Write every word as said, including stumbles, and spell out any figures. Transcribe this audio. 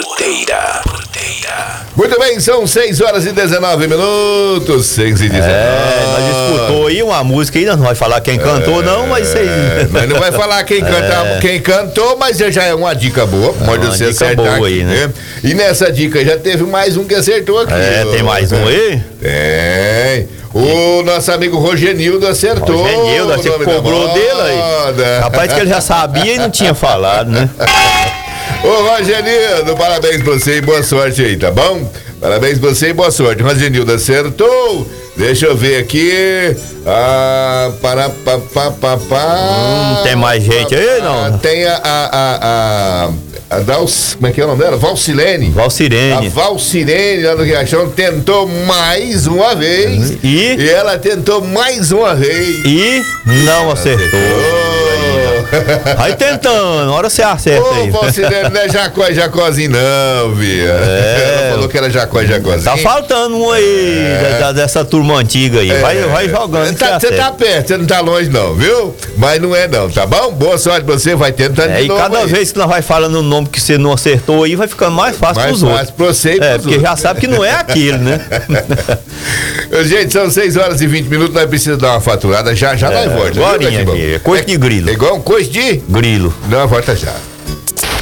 Porteira. Porteira. Muito bem, são seis horas e dezenove minutos. seis e dezenove. É, nós escutou aí uma música aí, nós não vai falar quem cantou, é, não, mas isso aí. Mas não vai falar quem, canta, é. quem cantou, mas já é uma dica boa. Pode é você acertar boa aqui, aí, né? E nessa dica já teve mais um que acertou aqui. É, tem mais um aí? Tem. O nosso amigo Rogenildo acertou. Rogenildo, você cobrou dele aí. Rapaz, que ele já sabia e não tinha falado, né? Ô Rogenildo, parabéns pra você e boa sorte aí, tá bom? Parabéns pra você e boa sorte. Rogenildo acertou. Deixa eu ver aqui. Ah, para, pa, pa, pa, pa, hum, tem mais gente aí, não? Tem a. a, a, a A Dals, como é que é o nome dela? Valcirene. Valcirene. A Valcirene lá do Riachão tentou mais uma vez. E? E ela tentou mais uma vez. E não acertou. acertou. Vai tentando, hora você acerta. Ô, aí. Ô, Valcirene, não é Jacó e Jacózinho, não, Bia. É. Ela falou que era Jacó e Jacózinho. Tá faltando um aí, é. da, dessa turma antiga aí. É. Vai, vai jogando. Você tá, tá perto, você não tá longe, não, viu? Mas não é, não, tá bom? Boa sorte pra você, vai tentando é, de novo. E cada aí. vez que nós vai falando o nome que você não acertou aí, vai ficando mais fácil mais pros fácil outros. Pra você e é, pros porque outros. já sabe que não é aquilo, né? Gente, são seis horas e vinte minutos, nós precisamos dar uma faturada, já, já é, nós volta. Agora, é coisa de grilo. É igual um coisa de grilo. Não, volta já.